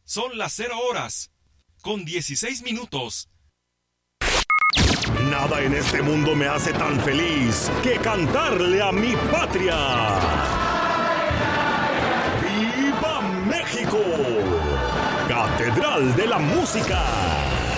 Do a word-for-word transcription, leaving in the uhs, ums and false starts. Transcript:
Son las cero horas, con dieciséis minutos. Nada en este mundo me hace tan feliz que cantarle a mi patria. ¡Viva México! Catedral de la Música.